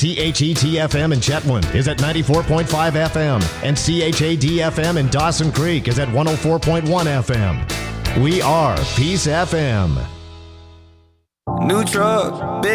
CHET-FM in Chetwynd is at 94.5 FM, and CHAD-FM in Dawson Creek is at 104.1 FM. We are Peace FM. New truck, big